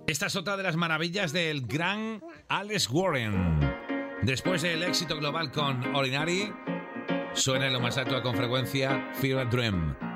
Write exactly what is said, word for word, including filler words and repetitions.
Esta es otra de las maravillas del gran Alex Warren. Después del éxito global con Ordinary, suena en lo más alto con frecuencia Fever Dream.